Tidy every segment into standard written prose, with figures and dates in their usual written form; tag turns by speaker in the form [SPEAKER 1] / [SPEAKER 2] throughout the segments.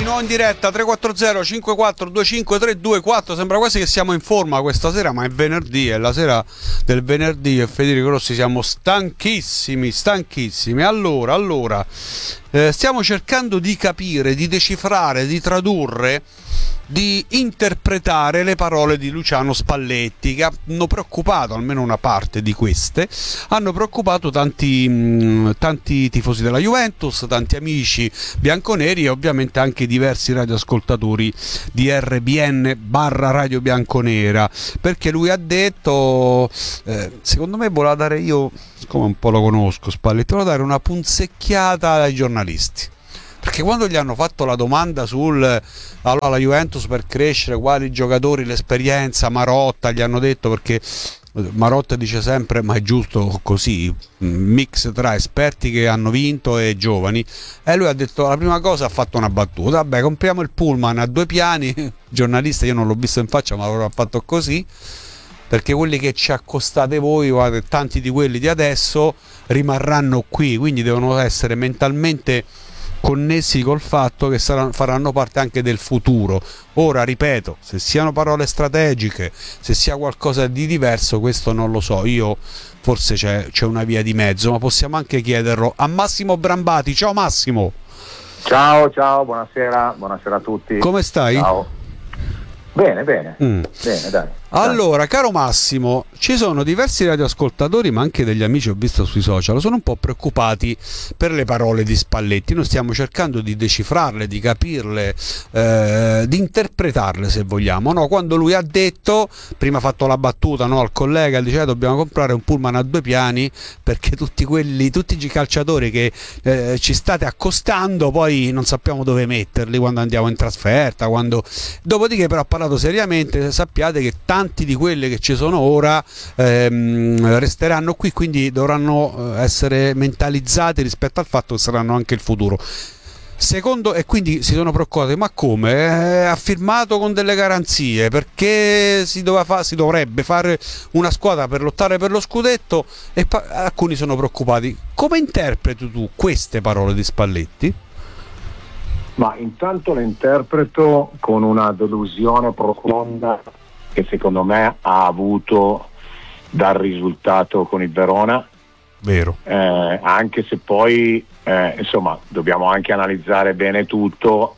[SPEAKER 1] nuovo in diretta 340 54 25 324. Sembra quasi che siamo in forma questa sera, ma è venerdì, è la sera del venerdì e Federico Rossi siamo stanchissimi. Allora, stiamo cercando di capire, di decifrare, di tradurre, di interpretare le parole di Luciano Spalletti, che hanno preoccupato, almeno una parte di queste, hanno preoccupato tanti tifosi della Juventus, tanti amici bianconeri e ovviamente anche diversi radioascoltatori di RBN barra Radio Bianconera, perché lui ha detto, secondo me voleva dare, io siccome un po' lo conosco Spalletti, voleva dare una punzecchiata ai giornalisti. Perché quando gli hanno fatto la domanda allora la Juventus per crescere, quali giocatori, l'esperienza, Marotta, gli hanno detto, perché Marotta dice sempre, ma è giusto così, mix tra esperti che hanno vinto e giovani, e lui ha detto, la prima cosa ha fatto una battuta, vabbè, compriamo il pullman a 2 piani, giornalista, io non l'ho visto in faccia ma l'ho fatto così, perché quelli che ci accostate voi, guardate, tanti di quelli di adesso rimarranno qui, quindi devono essere mentalmente connessi col fatto che faranno parte anche del futuro. Ora ripeto, se siano parole strategiche, se sia qualcosa di diverso, questo non lo so, io forse c'è una via di mezzo, ma possiamo anche chiederlo a Massimo Brambati. Ciao Massimo.
[SPEAKER 2] Ciao, buonasera a tutti.
[SPEAKER 1] Come stai?
[SPEAKER 2] Ciao. Bene, dai.
[SPEAKER 1] Allora, caro Massimo, ci sono diversi radioascoltatori, ma anche degli amici, ho visto sui social, sono un po' preoccupati per le parole di Spalletti. Noi stiamo cercando di decifrarle, di capirle, di interpretarle, se vogliamo. No, quando lui ha detto, prima ha fatto la battuta, no, al collega, diceva dobbiamo comprare un pullman a 2 piani perché tutti i calciatori che ci state accostando poi non sappiamo dove metterli quando andiamo in trasferta, dopodiché però ha parlato seriamente, sappiate che tanti di quelli che ci sono ora resteranno qui, quindi dovranno essere mentalizzati rispetto al fatto che saranno anche il futuro. Secondo, e quindi si sono preoccupati, ma come? Ha firmato con delle garanzie, perché si dovrebbe fare una squadra per lottare per lo scudetto, e alcuni sono preoccupati. Come interpreti tu queste parole di Spalletti?
[SPEAKER 2] Ma intanto le interpreto con una delusione profonda che secondo me ha avuto dal risultato con il Verona.
[SPEAKER 1] Vero.
[SPEAKER 2] Anche se poi insomma dobbiamo anche analizzare bene tutto,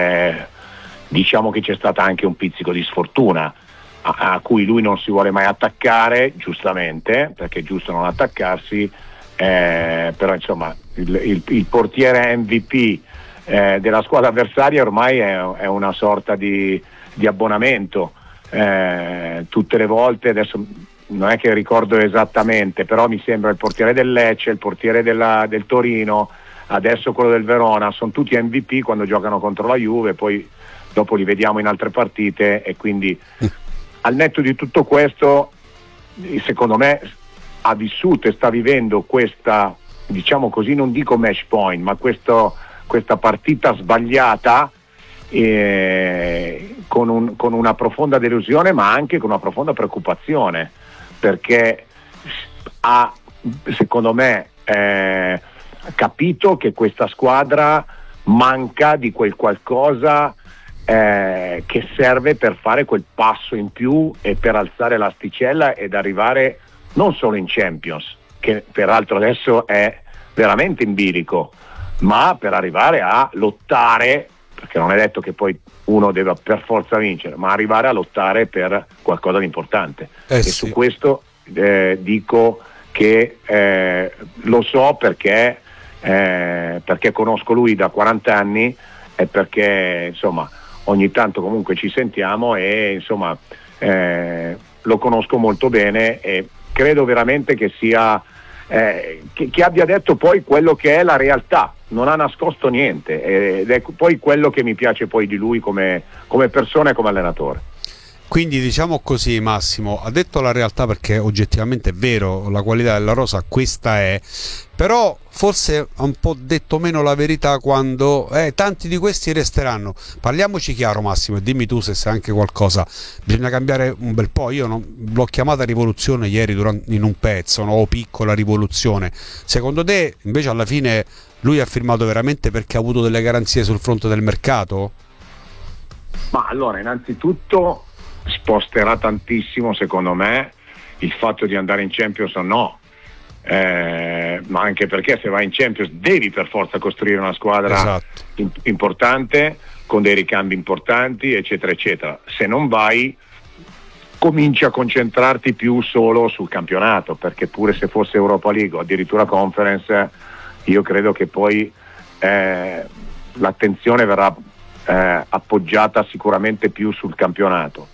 [SPEAKER 2] diciamo che c'è stata anche un pizzico di sfortuna a cui lui non si vuole mai attaccare, giustamente, perché è giusto non attaccarsi, però insomma il portiere MVP della squadra avversaria ormai è una sorta di abbonamento. Tutte le volte, adesso non è che ricordo esattamente, però mi sembra il portiere del Lecce, il portiere del Torino, adesso quello del Verona, sono tutti MVP quando giocano contro la Juve, poi dopo li vediamo in altre partite, e quindi al netto di tutto questo, secondo me ha vissuto e sta vivendo questa, diciamo così, non dico match point, ma questa partita sbagliata, con una profonda delusione, ma anche con una profonda preoccupazione, perché ha, secondo me, capito che questa squadra manca di quel qualcosa che serve per fare quel passo in più e per alzare l'asticella ed arrivare non solo in Champions, che peraltro adesso è veramente in bilico, ma per arrivare a lottare, perché non è detto che poi uno deve per forza vincere, ma arrivare a lottare per qualcosa di importante. E
[SPEAKER 1] sì.
[SPEAKER 2] Su questo dico che lo so perché conosco lui da 40 anni e perché insomma ogni tanto comunque ci sentiamo e insomma lo conosco molto bene, e credo veramente che sia che abbia detto poi quello che è la realtà, non ha nascosto niente, ed è poi quello che mi piace poi di lui come persona e come allenatore.
[SPEAKER 1] Quindi diciamo così, Massimo, ha detto la realtà, perché oggettivamente è vero, la qualità della rosa questa è, però forse ha un po' detto meno la verità quando tanti di questi resteranno. Parliamoci chiaro, Massimo, e dimmi tu se sai anche qualcosa. Bisogna cambiare un bel po', io l'ho chiamata rivoluzione ieri in un pezzo, no? O piccola rivoluzione. Secondo te invece alla fine lui ha firmato veramente perché ha avuto delle garanzie sul fronte del mercato?
[SPEAKER 2] Ma allora, innanzitutto sposterà tantissimo, secondo me, il fatto di andare in Champions o no. Ma anche perché se vai in Champions devi per forza costruire una squadra importante, con dei ricambi importanti, eccetera eccetera. Se non vai, cominci a concentrarti più solo sul campionato, perché pure se fosse Europa League o addirittura Conference, io credo che poi l'attenzione verrà appoggiata sicuramente più sul campionato.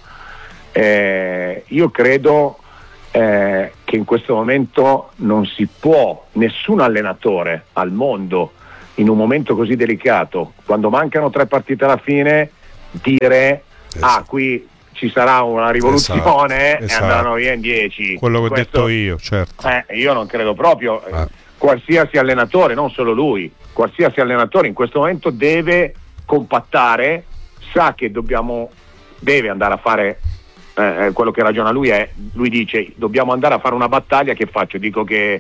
[SPEAKER 2] Io credo che in questo momento non si può, nessun allenatore al mondo in un momento così delicato, quando mancano 3 partite alla fine, dire qui ci sarà una rivoluzione e andranno via in 10.
[SPEAKER 1] Quello che ho detto io, certo.
[SPEAKER 2] Io non credo proprio. Qualsiasi allenatore, non solo lui, qualsiasi allenatore in questo momento deve compattare, sa che deve andare a fare quello che ragiona lui dice dobbiamo andare a fare una battaglia. Che faccio? Dico che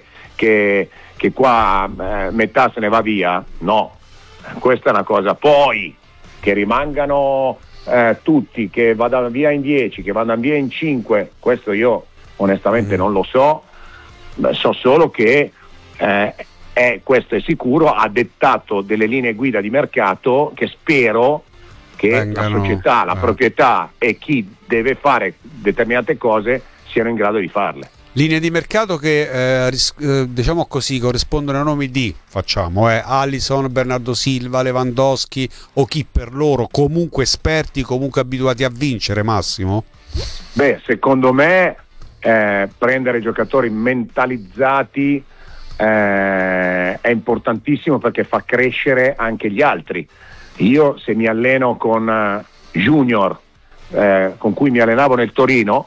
[SPEAKER 2] qua metà se ne va via? No, questa è una cosa. Poi che rimangano tutti, che vadano via in 10, che vadano via in 5, questo io onestamente non lo so. So solo che questo è sicuro, ha dettato delle linee guida di mercato che spero che la società, la proprietà e chi deve fare determinate cose siano in grado di farle.
[SPEAKER 1] Linee di mercato che diciamo così corrispondono ai nomi di Alisson, Bernardo Silva, Lewandowski, o chi per loro comunque esperti, comunque abituati a vincere, Massimo?
[SPEAKER 2] Secondo me prendere giocatori mentalizzati è importantissimo, perché fa crescere anche gli altri. Io se mi alleno con Junior, con cui mi allenavo nel Torino,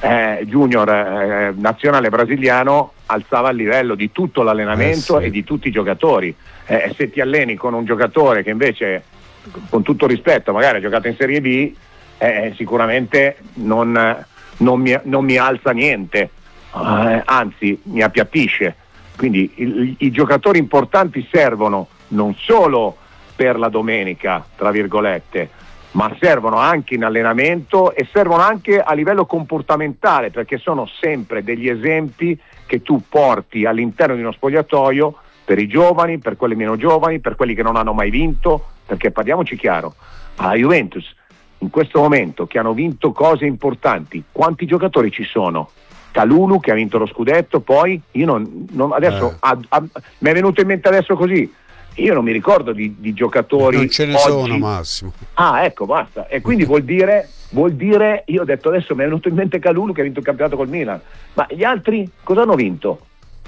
[SPEAKER 2] Junior nazionale brasiliano, alzava il livello di tutto l'allenamento e di tutti i giocatori. Se ti alleni con un giocatore che invece, con tutto rispetto, magari ha giocato in Serie B, sicuramente non mi alza niente, anzi mi appiattisce. Quindi i giocatori importanti servono non solo per la domenica, tra virgolette, ma servono anche in allenamento e servono anche a livello comportamentale, perché sono sempre degli esempi che tu porti all'interno di uno spogliatoio per i giovani, per quelli meno giovani, per quelli che non hanno mai vinto, perché parliamoci chiaro, alla Juventus in questo momento, che hanno vinto cose importanti, quanti giocatori ci sono? Kalulu che ha vinto lo scudetto, poi io adesso mi è venuto in mente adesso così, io non mi ricordo di giocatori.
[SPEAKER 1] Non ce ne
[SPEAKER 2] oggi.
[SPEAKER 1] Sono, Massimo.
[SPEAKER 2] Ecco, basta. E quindi vuol dire, io ho detto adesso mi è venuto in mente Kalulu che ha vinto il campionato col Milan, ma gli altri cosa hanno vinto?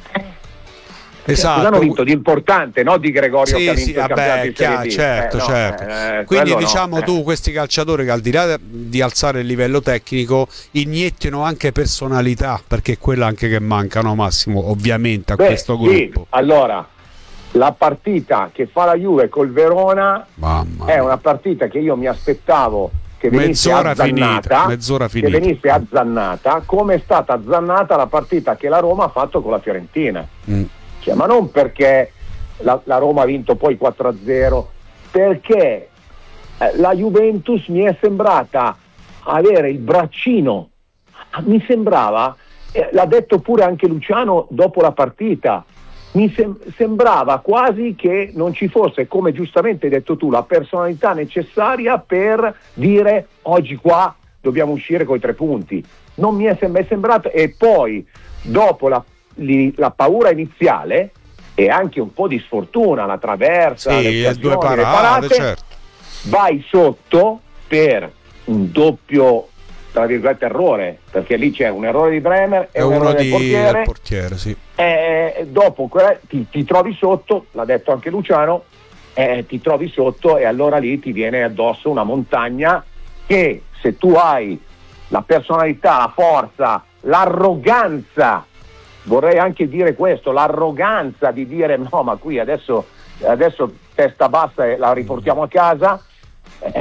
[SPEAKER 1] Esatto.
[SPEAKER 2] Cosa hanno vinto di importante, no? Di Gregorio che ha vinto il campionato in Serie B.
[SPEAKER 1] Certo. Quindi diciamo tu, questi calciatori che al di là di alzare il livello tecnico iniettino anche personalità, perché è quella anche che mancano, Massimo, ovviamente a questo gruppo.
[SPEAKER 2] Sì. Allora, la partita che fa la Juve col Verona è una partita che io mi aspettavo che venisse
[SPEAKER 1] mezz'ora finita.
[SPEAKER 2] Che venisse azzannata, come è stata azzannata la partita che la Roma ha fatto con la Fiorentina. Ma non perché la Roma ha vinto poi 4-0, perché la Juventus mi è sembrata avere il braccino, mi sembrava, l'ha detto pure anche Luciano dopo la partita, mi sembrava quasi che non ci fosse, come giustamente hai detto tu, la personalità necessaria per dire oggi qua dobbiamo uscire coi 3 punti. Non mi è sembrato, e poi dopo la paura iniziale e anche un po' di sfortuna, la traversa, le
[SPEAKER 1] 2 parate, certo.
[SPEAKER 2] Vai sotto per un doppio, tra virgolette, errore, perché lì c'è un errore di Bremer e un errore del
[SPEAKER 1] portiere, sì.
[SPEAKER 2] Dopo ti trovi sotto, l'ha detto anche Luciano, ti trovi sotto e allora lì ti viene addosso una montagna che, se tu hai la personalità, la forza, l'arroganza, vorrei anche dire questo, l'arroganza di dire no, ma qui adesso testa bassa e la riportiamo a casa,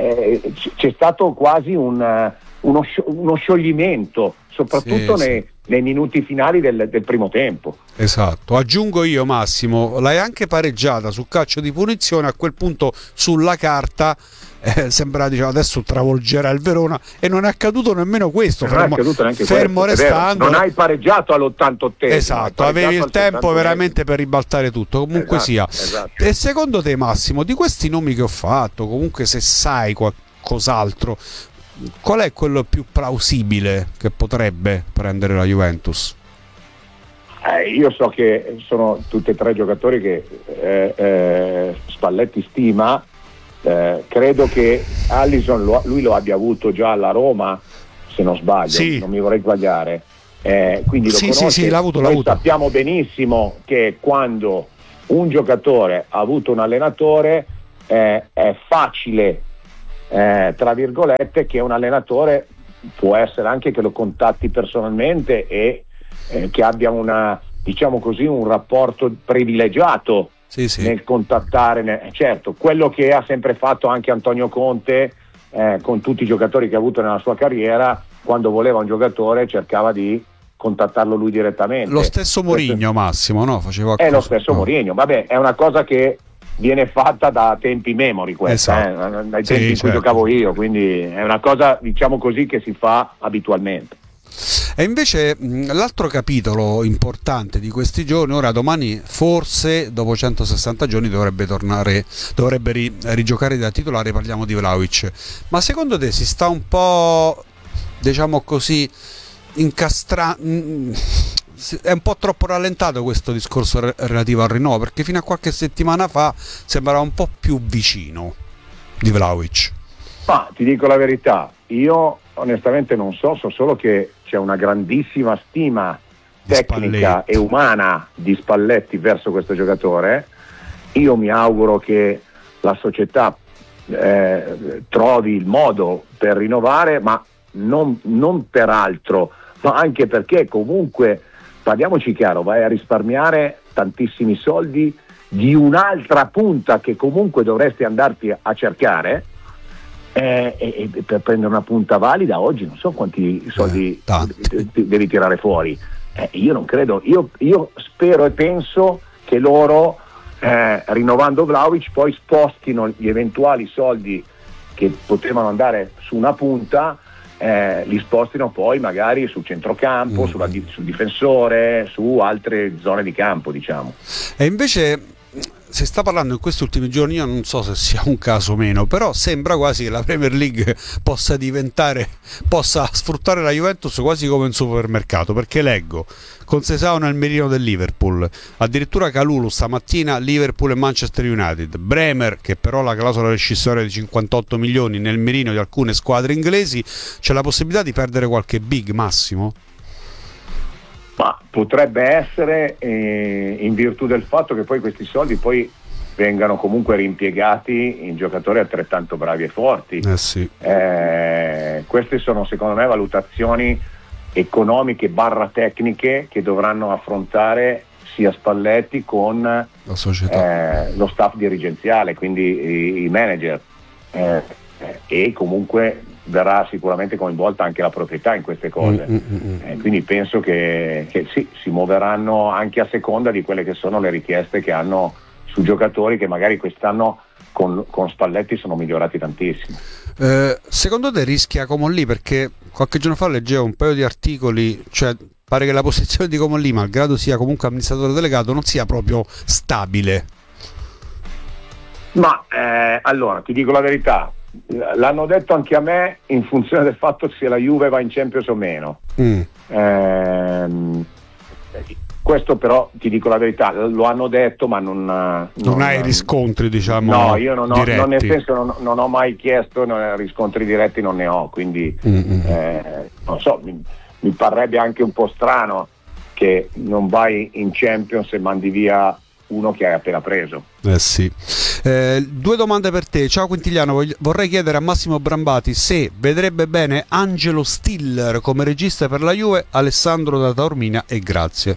[SPEAKER 2] c'è stato quasi uno scioglimento, soprattutto nei minuti finali del primo tempo.
[SPEAKER 1] Esatto, aggiungo io Massimo, l'hai anche pareggiata su calcio di punizione, a quel punto sulla carta sembra, diciamo, adesso travolgerà il Verona, e non è accaduto nemmeno questo,
[SPEAKER 2] non è accaduto neanche
[SPEAKER 1] fermo
[SPEAKER 2] questo,
[SPEAKER 1] restando.
[SPEAKER 2] Non hai pareggiato all'88esimo.
[SPEAKER 1] Esatto, avevi il tempo veramente per ribaltare tutto, comunque sia.
[SPEAKER 2] Esatto.
[SPEAKER 1] E secondo te Massimo, di questi nomi che ho fatto, comunque se sai qualcos'altro, qual è quello più plausibile che potrebbe prendere la Juventus?
[SPEAKER 2] Io so che sono tutti e tre giocatori che Spalletti stima. Credo che Alisson lui lo abbia avuto già alla Roma, se non sbaglio,
[SPEAKER 1] sì.
[SPEAKER 2] Non mi vorrei sbagliare, quindi lo conosce.
[SPEAKER 1] Sì, l'ha avuto.
[SPEAKER 2] Sappiamo benissimo che quando un giocatore ha avuto un allenatore è facile, tra virgolette, che un allenatore può essere anche che lo contatti personalmente e che abbia diciamo così, un rapporto privilegiato nel contattare. Certo, quello che ha sempre fatto anche Antonio Conte con tutti i giocatori che ha avuto nella sua carriera, quando voleva un giocatore cercava di contattarlo lui direttamente.
[SPEAKER 1] Lo stesso Mourinho, Massimo, no? Faceva
[SPEAKER 2] è lo stesso Mourinho, vabbè, è una cosa che viene fatta da tempi memori questa,
[SPEAKER 1] esatto.
[SPEAKER 2] Dai tempi in cui giocavo io, quindi è una cosa, diciamo così, che si fa abitualmente.
[SPEAKER 1] E invece l'altro capitolo importante di questi giorni, ora domani forse dopo 160 giorni dovrebbe rigiocare da titolare, parliamo di Vlahovic, ma secondo te si sta un po', diciamo così, è un po' troppo rallentato questo discorso relativo al rinnovo, perché fino a qualche settimana fa sembrava un po' più vicino di Vlahovic?
[SPEAKER 2] Ma ti dico la verità, io onestamente non so solo che c'è una grandissima stima tecnica e umana di Spalletti verso questo giocatore. Io mi auguro che la società trovi il modo per rinnovare, ma non per altro, ma anche perché comunque, parliamoci chiaro, vai a risparmiare tantissimi soldi di un'altra punta che comunque dovresti andarti a cercare. E per prendere una punta valida oggi non so quanti soldi devi tirare fuori. Io non credo, io spero e penso che loro rinnovando Vlahovic poi spostino gli eventuali soldi che potevano andare su una punta, li spostino poi magari sul centrocampo, sul difensore, su altre zone di campo, diciamo.
[SPEAKER 1] E invece si sta parlando in questi ultimi giorni, io non so se sia un caso o meno, però sembra quasi che la Premier League possa sfruttare la Juventus quasi come un supermercato, perché leggo Conceição nel mirino del Liverpool, addirittura Kalulu stamattina Liverpool e Manchester United, Bremer, che però la clausola rescissoria di 58 milioni nel mirino di alcune squadre inglesi. C'è la possibilità di perdere qualche big, Massimo?
[SPEAKER 2] Ma potrebbe essere, in virtù del fatto che poi questi soldi poi vengano comunque reimpiegati in giocatori altrettanto bravi e forti.
[SPEAKER 1] Sì.
[SPEAKER 2] Queste sono secondo me valutazioni economiche / tecniche che dovranno affrontare sia Spalletti con
[SPEAKER 1] la società,
[SPEAKER 2] lo staff dirigenziale, quindi i manager, e comunque verrà sicuramente coinvolta anche la proprietà in queste cose. Quindi penso che sì, si muoveranno anche a seconda di quelle che sono le richieste che hanno su giocatori che magari quest'anno con Spalletti sono migliorati tantissimo.
[SPEAKER 1] Secondo te rischia Comolli? Perché qualche giorno fa leggevo un paio di articoli, cioè pare che la posizione di Comolli, malgrado sia comunque amministratore delegato, non sia proprio stabile.
[SPEAKER 2] Ma allora ti dico la verità, l'hanno detto anche a me in funzione del fatto se la Juve va in Champions o meno. Questo però ti dico la verità, lo hanno detto, ma non
[SPEAKER 1] hai riscontri, diciamo.
[SPEAKER 2] No, io non ho,
[SPEAKER 1] diretti.
[SPEAKER 2] nel senso non ho mai chiesto riscontri diretti, non ne ho, quindi non so, mi parrebbe anche un po' strano che non vai in Champions e mandi via uno che hai appena preso.
[SPEAKER 1] Sì. Due domande per te. Ciao Quintigliano, vorrei chiedere a Massimo Brambati se vedrebbe bene Angelo Stiller come regista per la Juve, Alessandro da Taormina, e grazie.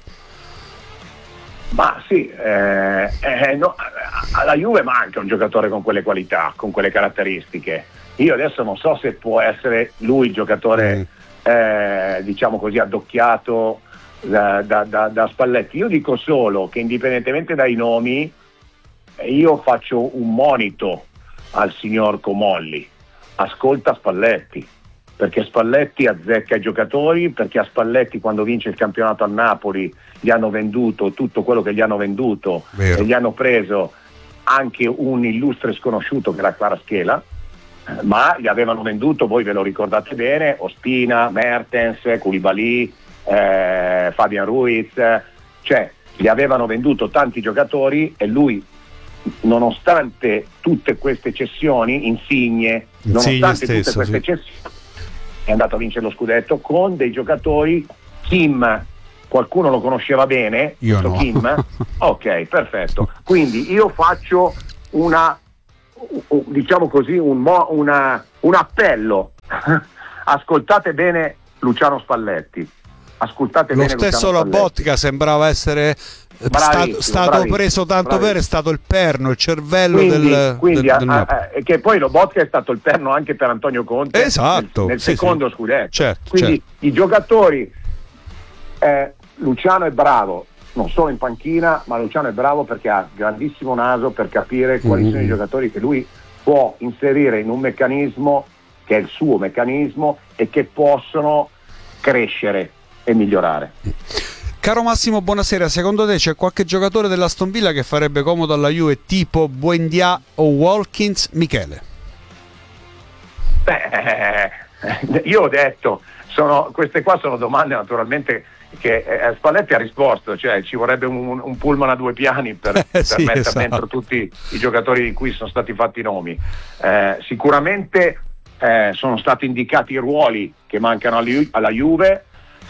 [SPEAKER 2] Ma sì, no, alla Juve manca un giocatore con quelle qualità, con quelle caratteristiche. Io adesso non so se può essere lui il giocatore diciamo così, addocchiato da Spalletti. Io dico solo che indipendentemente dai nomi, io faccio un monito al signor Comolli: ascolta Spalletti, perché Spalletti azzecca i giocatori, perché a Spalletti quando vince il campionato a Napoli gli hanno venduto tutto quello che gli hanno venduto.
[SPEAKER 1] Vero.
[SPEAKER 2] E gli hanno preso anche un illustre sconosciuto che era Kvaratskhelia, ma gli avevano venduto, voi ve lo ricordate bene, Ospina, Mertens, Koulibaly, Fabian Ruiz, cioè gli avevano venduto tanti giocatori e lui, nonostante tutte queste cessioni, Insigne nonostante
[SPEAKER 1] stesso,
[SPEAKER 2] tutte queste cessioni, è andato a vincere lo scudetto con dei giocatori. Kim, qualcuno lo conosceva bene?
[SPEAKER 1] Io no.
[SPEAKER 2] Kim? Ok, perfetto. Quindi io faccio diciamo così, un appello. Ascoltate bene Luciano Spalletti. Ascoltate
[SPEAKER 1] Lo
[SPEAKER 2] bene
[SPEAKER 1] stesso
[SPEAKER 2] Luciano Spalletti.
[SPEAKER 1] Lobotka sembrava essere stato preso tanto per, è stato il perno, il cervello del Napoli.
[SPEAKER 2] Che poi Lobotka è stato il perno anche per Antonio Conte,
[SPEAKER 1] esatto,
[SPEAKER 2] nel secondo scudetto.
[SPEAKER 1] Certo,
[SPEAKER 2] quindi i giocatori, Luciano è bravo non solo in panchina, ma Luciano è bravo perché ha grandissimo naso per capire quali sono i giocatori che lui può inserire in un meccanismo che è il suo meccanismo e che possono crescere e migliorare.
[SPEAKER 1] Caro Massimo, buonasera. Secondo te c'è qualche giocatore dell'Aston Villa che farebbe comodo alla Juve, tipo Buendia o Watkins? Michele.
[SPEAKER 2] Io ho detto, queste qua sono domande naturalmente che Spalletti ha risposto, cioè ci vorrebbe un pullman a 2 piani per mettere dentro tutti i giocatori di cui sono stati fatti i nomi. Sicuramente sono stati indicati i ruoli che mancano alla Juve,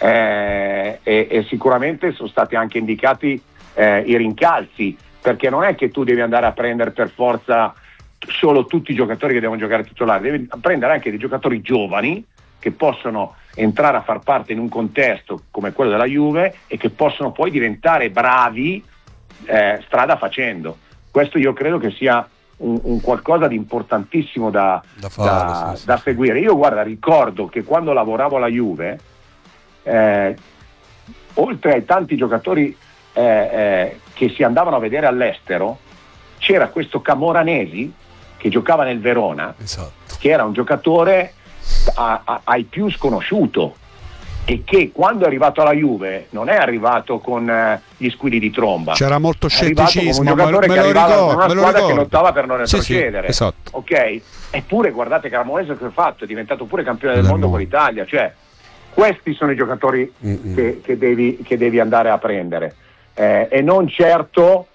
[SPEAKER 2] e sicuramente sono stati anche indicati i rincalzi, perché non è che tu devi andare a prendere per forza solo tutti i giocatori che devono giocare titolari, devi prendere anche dei giocatori giovani che possono entrare a far parte in un contesto come quello della Juve e che possono poi diventare bravi strada facendo. Questo io credo che sia un qualcosa di importantissimo da seguire. Io guarda, ricordo che quando lavoravo alla Juve, oltre ai tanti giocatori che si andavano a vedere all'estero, c'era questo Camoranesi che giocava nel Verona,
[SPEAKER 1] esatto,
[SPEAKER 2] che era un giocatore ai più sconosciuto e che quando è arrivato alla Juve non è arrivato con gli squilli di tromba,
[SPEAKER 1] c'era molto scetticismo,
[SPEAKER 2] un giocatore che arrivava con una squadra che lottava per non retrocedere,
[SPEAKER 1] esatto.
[SPEAKER 2] Ok? Eppure guardate che Camoranesi che ha fatto, è diventato pure campione del mondo con l'Italia, cioè questi sono i giocatori che devi andare a prendere, e non certo,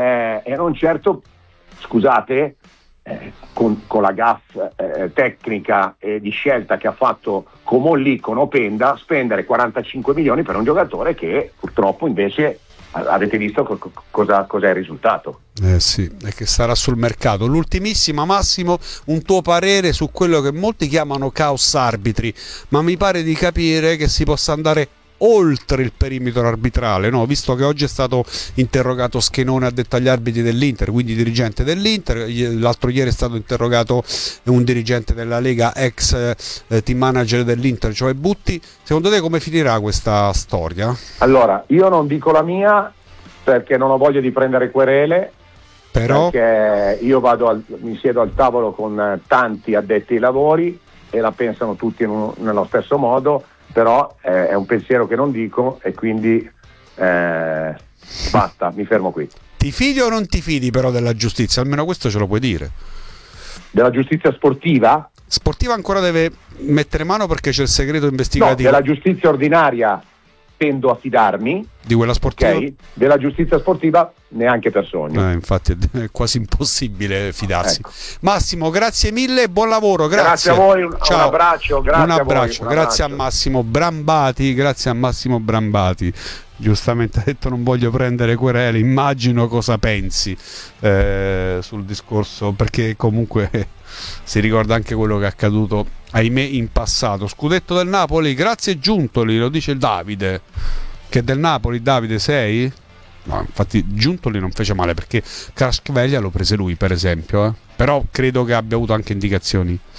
[SPEAKER 2] scusate, con la gaffa tecnica e di scelta che ha fatto Comolli con Openda, spendere 45 milioni per un giocatore che purtroppo invece avete visto cosa è il risultato.
[SPEAKER 1] Sì, è che sarà sul mercato. L'ultimissima, Massimo, un tuo parere su quello che molti chiamano caos arbitri, ma mi pare di capire che si possa andare oltre il perimetro arbitrale, no? Visto che oggi è stato interrogato Schenone, ha detto agli arbitri dell'Inter, quindi dirigente dell'Inter, l'altro ieri è stato interrogato un dirigente della Lega, ex team manager dell'Inter, cioè Butti. Secondo te come finirà questa storia?
[SPEAKER 2] Allora, io non dico la mia perché non ho voglia di prendere querele,
[SPEAKER 1] però
[SPEAKER 2] perché io mi siedo al tavolo con tanti addetti ai lavori e la pensano tutti nello stesso modo, però è un pensiero che non dico e quindi basta, mi fermo qui.
[SPEAKER 1] Ti fidi o non ti fidi però della giustizia? Almeno questo ce lo puoi dire.
[SPEAKER 2] Della giustizia sportiva?
[SPEAKER 1] Sportiva ancora deve mettere mano perché c'è il segreto investigativo.
[SPEAKER 2] No, della giustizia ordinaria tendo a fidarmi.
[SPEAKER 1] Di quella sportiva?
[SPEAKER 2] Okay. Della giustizia sportiva neanche per sogno.
[SPEAKER 1] Infatti è quasi impossibile fidarsi.
[SPEAKER 2] Ecco.
[SPEAKER 1] Massimo, grazie mille e buon lavoro. Grazie
[SPEAKER 2] a voi,
[SPEAKER 1] ciao.
[SPEAKER 2] Un abbraccio, grazie
[SPEAKER 1] un abbraccio.
[SPEAKER 2] A voi,
[SPEAKER 1] grazie a Massimo Brambati, giustamente ha detto non voglio prendere querele, immagino cosa pensi sul discorso, perché comunque si ricorda anche quello che è accaduto, ahimè, in passato. Scudetto del Napoli, grazie Giuntoli, lo dice il Davide, che del Napoli. Davide, sei? No, infatti Giuntoli non fece male perché Kvaratskhelia lo prese lui, per esempio, però credo che abbia avuto anche indicazioni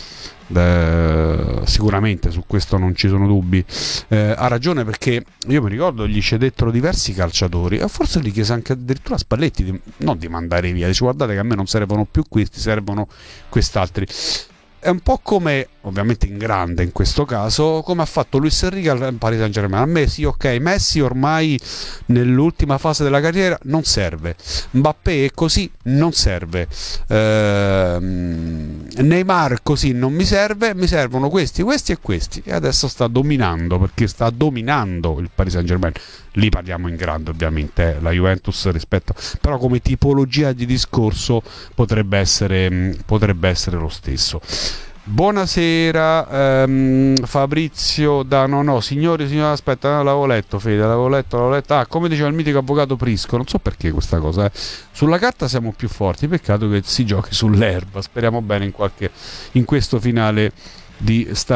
[SPEAKER 1] sicuramente su questo non ci sono dubbi. Ha ragione, perché io mi ricordo gli cedettero diversi calciatori e forse gli chiese anche addirittura a Spalletti non di mandare via, dice guardate che a me non servono più questi, servono quest'altri. È un po' come, ovviamente in grande in questo caso, come ha fatto Luis Enrique al Paris Saint-Germain. A me sì, ok, Messi ormai nell'ultima fase della carriera non serve, Mbappé è così, non serve, Neymar così non mi serve, mi servono questi e questi, e adesso sta dominando, perché sta dominando il Paris Saint-Germain. Lì parliamo in grande, ovviamente, la Juventus rispetto, però come tipologia di discorso potrebbe essere lo stesso. Buonasera, Fabrizio da signori, aspetta, l'avevo letto, Fede, l'avevo letto. Come diceva il mitico avvocato Prisco, non so perché questa cosa, sulla carta siamo più forti, peccato che si giochi sull'erba. Speriamo bene in questo finale di